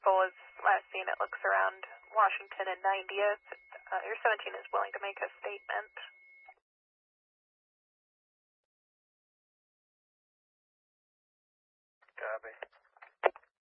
vehicle is last seen, it looks, around Washington and 90th. Your 17 is willing to make a statement. Copy.